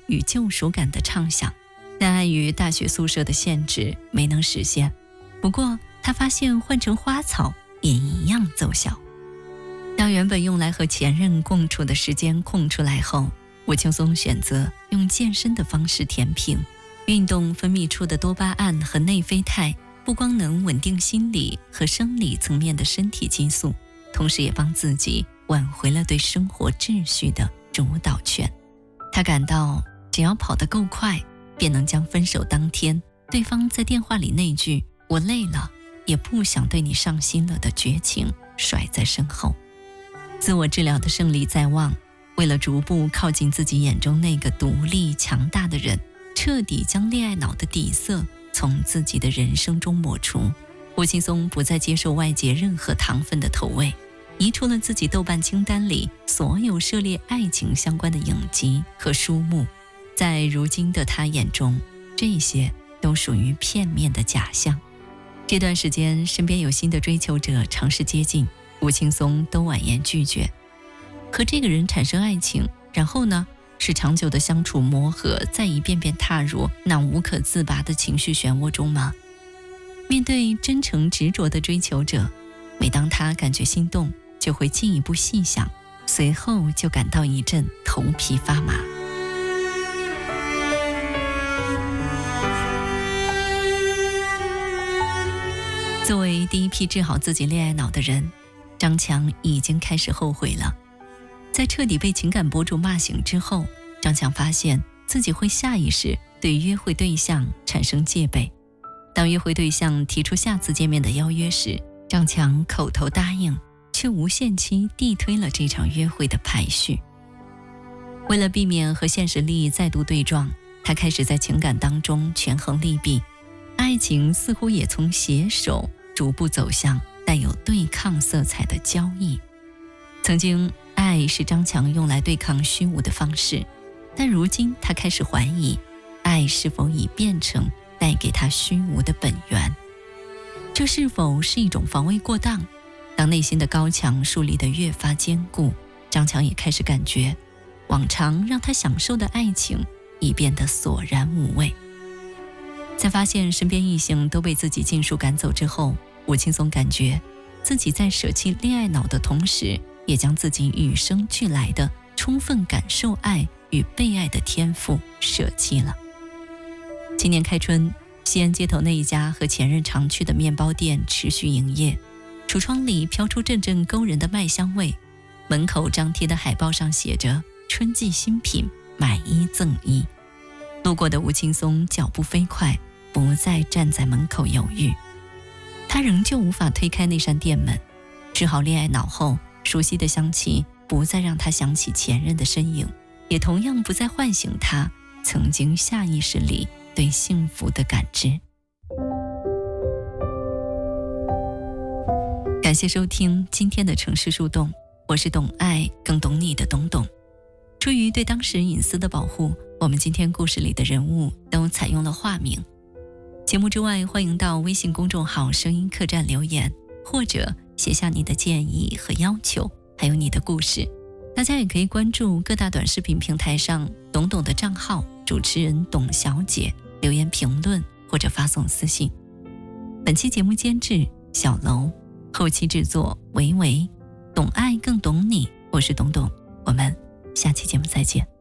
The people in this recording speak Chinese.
与救赎感的畅想，但碍于大学宿舍的限制没能实现。不过他发现换成花草也一样奏效。当原本用来和前任共处的时间空出来后，吴青松选择用健身的方式填平。运动分泌出的多巴胺和内啡肽不光能稳定心理和生理层面的身体激素，同时也帮自己挽回了对生活秩序的主导权。他感到只要跑得够快，便能将分手当天对方在电话里那句“我累了，也不想对你上心了”的绝情甩在身后。自我治疗的胜利在望，为了逐步靠近自己眼中那个独立强大的人，彻底将恋爱脑的底色从自己的人生中抹除，吴青松不再接受外界任何糖分的投喂，移除了自己豆瓣清单里所有涉猎爱情相关的影集和书目。在如今的他眼中，这些都属于片面的假象。这段时间身边有新的追求者尝试接近，吴青松都婉言拒绝。和这个人产生爱情，然后呢，是长久的相处磨合，再一遍遍踏入那无可自拔的情绪漩涡中吗？面对真诚执着的追求者，每当他感觉心动，就会进一步细想，随后就感到一阵头皮发麻。作为第一批治好自己恋爱脑的人，张强已经开始后悔了。在彻底被情感博主骂醒之后，张强发现自己会下意识对约会对象产生戒备。当约会对象提出下次见面的邀约时，张强口头答应，却无限期递推了这场约会的排序。为了避免和现实利益再度对撞，他开始在情感当中权衡利弊，爱情似乎也从携手逐步走向带有对抗色彩的交易。曾经爱是张强用来对抗虚无的方式，但如今他开始怀疑，爱是否已变成带给他虚无的本源？这是否是一种防卫过当？当内心的高墙树立得越发坚固，张强也开始感觉，往常让他享受的爱情已变得索然无味。在发现身边异性都被自己尽数赶走之后，吴青松感觉自己在舍弃恋爱脑的同时，也将自己与生俱来的充分感受爱与被爱的天赋舍弃了。今年开春，西安街头那一家和前任常去的面包店持续营业，橱窗里飘出阵阵勾人的麦香味，门口张贴的海报上写着春季新品，买一赠一。路过的吴青松脚步飞快，不再站在门口犹豫。他仍旧无法推开那扇店门，治好恋爱脑后，熟悉的香气不再让他想起前任的身影，也同样不再唤醒他曾经下意识里对幸福的感知。感谢收听今天的城市树洞，我是懂爱更懂你的懂懂。出于对当事人隐私的保护，我们今天故事里的人物都采用了化名。节目之外，欢迎到微信公众号声音客栈留言，或者写下你的建议和要求，还有你的故事。大家也可以关注各大短视频平台上懂懂的账号，主持人董小姐，留言评论或者发送私信。本期节目监制小楼，后期制作维维，懂爱更懂你，我是董董，我们下期节目再见。